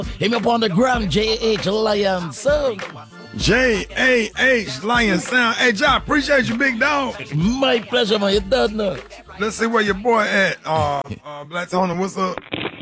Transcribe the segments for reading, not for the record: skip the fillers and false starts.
Hit me up on the gram, J-H Lion Sound. J-A-H Lion Sound. Hey, John, appreciate you, big dog. My pleasure, man. You done now. Let's see where your boy at. Black Tony, what's up?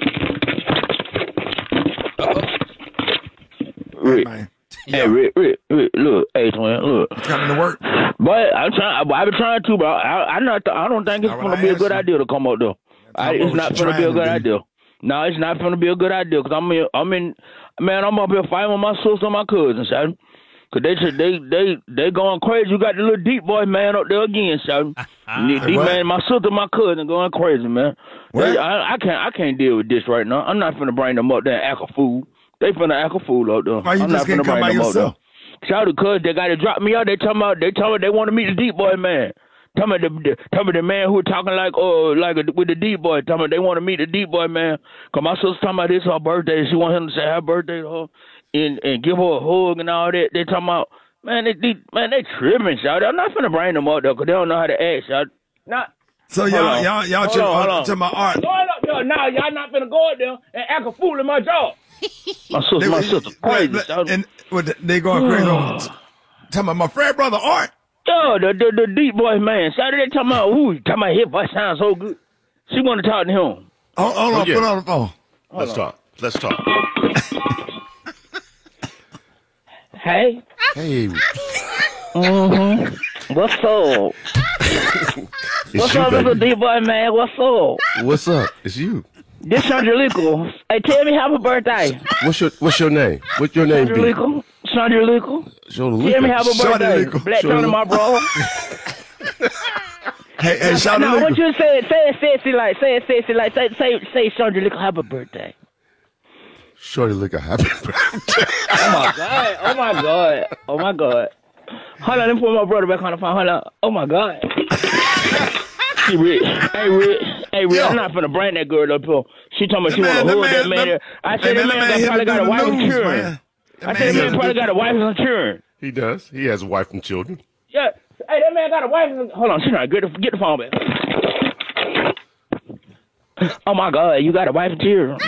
Rick. Man. Hey, Rick, look, hey, twin, look. You coming to work? But I've been trying to, but I don't think it's gonna be a good idea to come up though. It's not gonna be a good idea. No, it's not gonna be a good idea because I'm up here fighting with my sister and my cousins, son. Cause they going crazy. You got the little deep boy man up there again, son. Man, my sister, and my cousin going crazy, man. I can't deal with this right now. I'm not finna bring them up there and act a fool. They finna act a fool out there. Why you just can't come by yourself? Shout out cuz they got to drop me out. They talking about they want to meet the deep boy man. Tell me the man who talking like with the deep boy. Tell me they want to meet the deep boy man. Cause my sister talking about this her birthday. She want him to say happy birthday to her and give her a hug and all that. They talking about they tripping, shout. I'm not finna bring them out there cause they don't know how to act, shout. Not. So y'all to my art. No, y'all not finna go out there and act a fool in my job. My sister crazy. And they going crazy. Talking about my friend brother Art. Yo, the deep boy man. Saturday talking about who? Talking about his voice sounds so good. She want to talk to him. Hold on, put on the phone. Let's talk. Hey. What's up? What's up, little deep boy man? What's up? What's up? It's you. This Sandra. Hey, tell me happy birthday. What's your name? What's your name? Sandra Lico. Tell me happy birthday. Black Tony, my bro. Hey, shout out. What you say? Say it sexy like. Say Sandra Lico happy birthday. Shorty Lico happy birthday. Oh my god. Hold on, let me put my brother back on the phone. Hold on. Oh my god. Hey, Rick. I'm not finna bring that girl up here. She told me she want to hold that man. I said that man probably got a wife and children. I said that man probably got a wife and children. He does. He has a wife and children. Yeah. Hey, that man got a wife and... Hold on, she's not. Get the phone back. Oh, my God. You got a wife and children.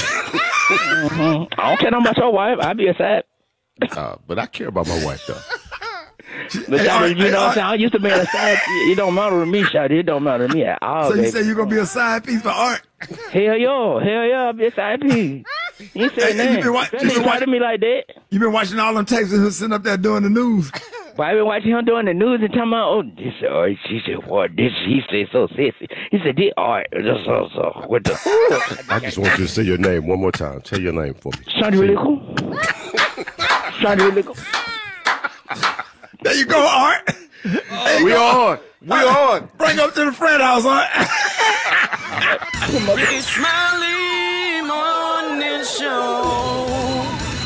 I don't care nothing about your wife. I'll be a side. But I care about my wife, though. But you know what I'm saying? I used to be a side. It don't matter to me, Shawty. It don't matter to me at all. So you say you're gonna be a side piece for Art? Hell yeah, I'll be a side piece. You said that. You been watching me like that. You been watching all them tapes of him sitting up there doing the news. Well, I been watching him doing the news and talking about, oh, this Art. She said, what? This, he said so sexy. He said, this Art. So, what the? I just want you to say your name one more time. Tell your name for me. Sandra Lico. There you go, Art. We on. Bring up to the friend house, Art. It's Smiley Morning Show.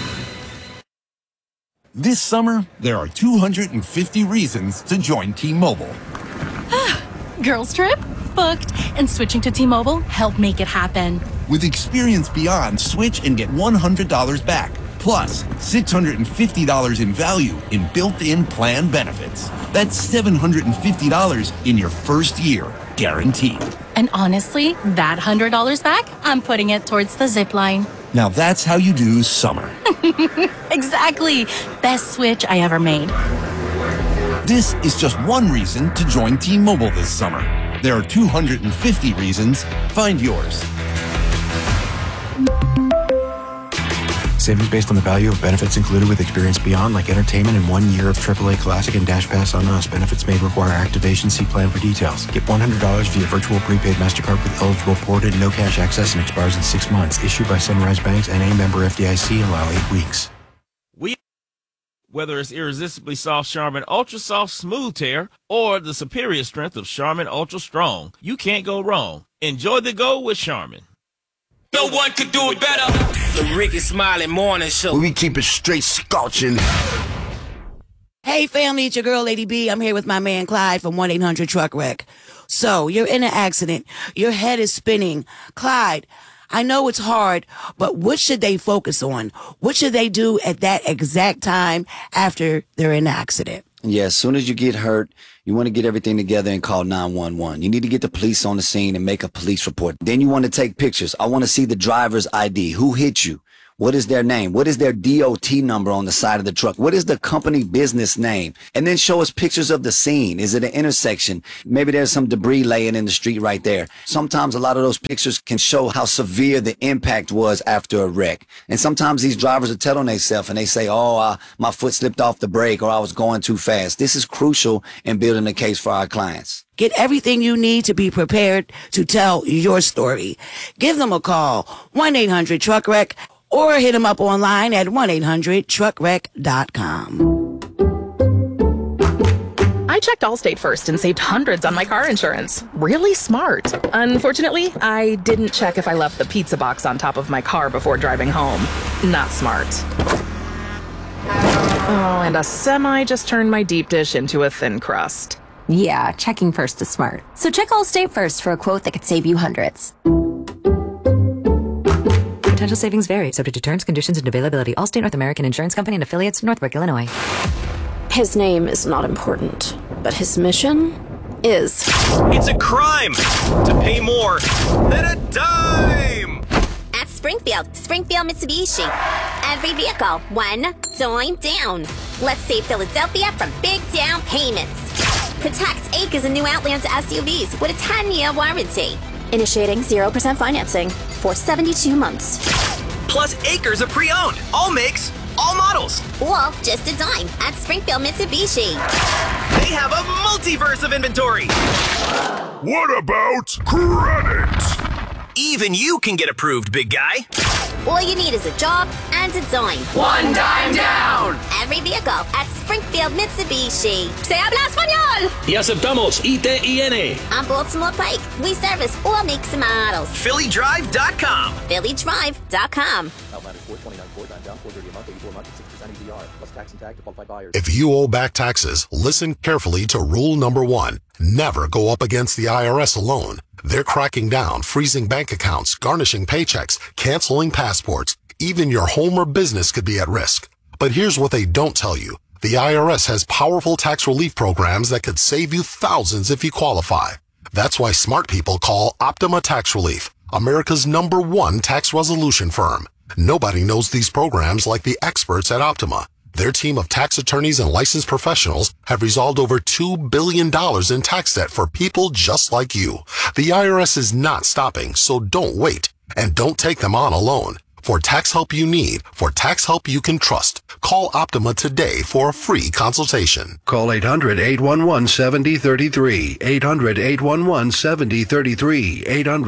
This summer, there are 250 reasons to join T-Mobile. Girls trip? Booked. And switching to T-Mobile helped make it happen. With Experience Beyond, switch and get $100 back. Plus, $650 in value in built-in plan benefits. That's $750 in your first year, guaranteed. And honestly, that $100 back, I'm putting it towards the zip line. Now that's how you do summer. Exactly. Best switch I ever made. This is just one reason to join T-Mobile this summer. There are 250 reasons. Find yours. Savings based on the value of benefits included with Experience Beyond, like entertainment and 1 year of AAA Classic and Dash Pass on us. Benefits may require activation. See plan for details. Get $100 via virtual prepaid MasterCard with eligible ported, no cash access, and expires in 6 months. Issued by Sunrise Banks, N.A. member FDIC. Allow 8 weeks. Whether it's irresistibly soft Charmin Ultra Soft Smooth Tear or the superior strength of Charmin Ultra Strong, you can't go wrong. Enjoy the go with Charmin. No one could do it better. The Ricky Smiley Morning Show. We keep it straight scorching. Hey family, it's your girl Lady B. I'm here with my man Clyde from 1-800-TRUCK-WRECK. So, you're in an accident. Your head is spinning. Clyde, I know it's hard, but what should they focus on? What should they do at that exact time after they're in an accident? Yeah, as soon as you get hurt, you want to get everything together and call 911. You need to get the police on the scene and make a police report. Then you want to take pictures. I want to see the driver's ID. Who hit you? What is their name? What is their DOT number on the side of the truck? What is the company business name? And then show us pictures of the scene. Is it an intersection? Maybe there's some debris laying in the street right there. Sometimes a lot of those pictures can show how severe the impact was after a wreck. And sometimes these drivers will tell on themselves and they say, my foot slipped off the brake or I was going too fast. This is crucial in building a case for our clients. Get everything you need to be prepared to tell your story. Give them a call, 1-800-TRUCK-WRECK, or hit them up online at 1-800-TRUCK-WRECK.com. I checked Allstate first and saved hundreds on my car insurance. Really smart. Unfortunately, I didn't check if I left the pizza box on top of my car before driving home. Not smart. Oh, and a semi just turned my deep dish into a thin crust. Yeah, checking first is smart. So check Allstate first for a quote that could save you hundreds. Potential savings vary, subject to terms, conditions, and availability. Allstate North American Insurance Company and affiliates, Northbrook, Illinois. His name is not important, but his mission is. It's a crime to pay more than a dime! At Springfield Mitsubishi. Every vehicle, one dime down. Let's save Philadelphia from big down payments. Protect acres of new Outlander SUVs with a 10-year warranty. Initiating 0% financing for 72 months. Plus acres of pre-owned, all makes, all models. Or just a dime at Springfield Mitsubishi. They have a multiverse of inventory. What about credit? Even you can get approved, big guy. All you need is a job and a dime. One dime down. Every vehicle at Springfield Mitsubishi. Se habla español. Y aceptamos ITIN. On Baltimore Pike, we service all makes and models. PhillyDrive.com. PhillyDrive.com. If you owe back taxes, listen carefully to rule number 1. Never go up against the IRS alone. They're cracking down, freezing bank accounts, garnishing paychecks, canceling passports. Even your home or business could be at risk. But here's what they don't tell you. The IRS has powerful tax relief programs that could save you thousands if you qualify. That's why smart people call Optima Tax Relief, America's #1 tax resolution firm. Nobody knows these programs like the experts at Optima. Their team of tax attorneys and licensed professionals have resolved over $2 billion in tax debt for people just like you. The IRS is not stopping, so don't wait. And don't take them on alone. For tax help you need, for tax help you can trust, call Optima today for a free consultation. Call 800-811-7033. 800-811-7033.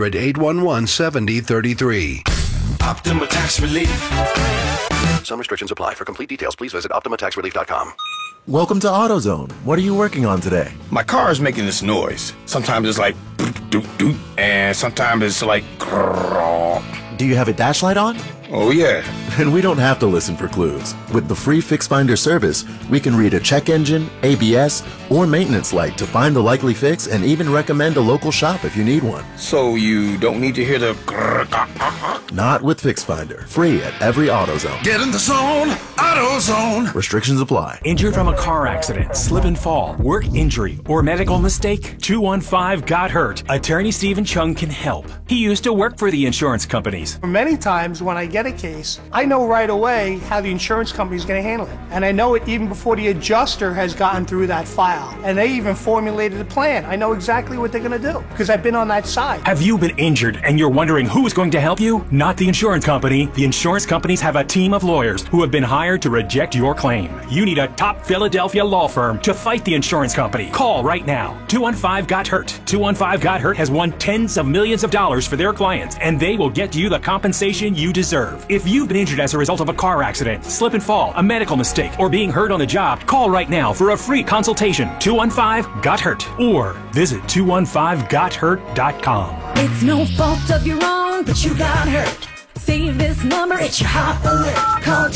800-811-7033. Optima Tax Relief. Some restrictions apply. For complete details, please visit OptimaTaxRelief.com. Welcome to AutoZone. What are you working on today? My car is making this noise. Sometimes it's like doot, doot, doot, and sometimes it's like grrr. Do you have a dash light on? Oh, yeah. And we don't have to listen for clues. With the free Fix Finder service, we can read a check engine, ABS, or maintenance light to find the likely fix and even recommend a local shop if you need one. So you don't need to hear the grrr. Not with Fix Finder. Free at every AutoZone. Get in the zone, AutoZone. Restrictions apply. Injured from a car accident, slip and fall, work injury, or medical mistake? 215 Got Hurt. Attorney Stephen Chung can help. He used to work for the insurance companies. Many times when I get a case, I know right away how the insurance company is going to handle it. And I know it even before the adjuster has gotten through that file. And they even formulated a plan. I know exactly what they're going to do because I've been on that side. Have you been injured and you're wondering who is going to help you? Not the insurance company. The insurance companies have a team of lawyers who have been hired to reject your claim. You need a top Philadelphia law firm to fight the insurance company. Call right now. 215 Got Hurt. 215 Got Hurt has won tens of millions of dollars for their clients, and they will get you the compensation you deserve. If you've been injured as a result of a car accident, slip and fall, a medical mistake, or being hurt on the job, call right now for a free consultation. 215 Got Hurt, or visit 215gothurt.com. It's no fault of your own, but you got hurt. Save this number, it's your hot alert. Call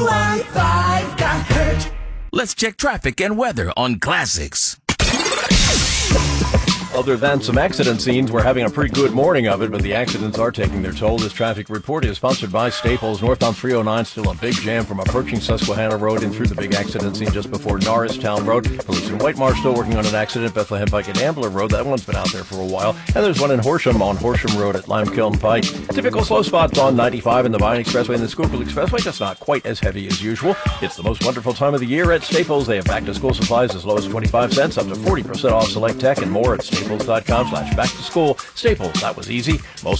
215 Got Hurt. Let's check traffic and weather on Classics. Other than some accident scenes, we're having a pretty good morning of it, but the accidents are taking their toll. This traffic report is sponsored by Staples. Northbound 309, still a big jam from approaching Susquehanna Road in through the big accident scene just before Norristown Road. Police in Whitemarsh still working on an accident. Bethlehem Pike and Ambler Road, that one's been out there for a while. And there's one in Horsham on Horsham Road at Limekiln Pike. Typical slow spots on 95 and the Vine Expressway and the Schuylkill Expressway, just not quite as heavy as usual. It's the most wonderful time of the year at Staples. They have back-to-school supplies as low as 25 cents, up to 40% off select tech, and more at staples.com/back-to-school. Staples, that was easy. Most